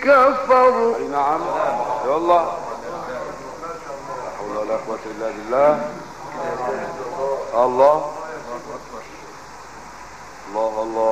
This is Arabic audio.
كفروا. اي نعم. يلا. لا حول ولا قوة الا بالله. الله الله الله.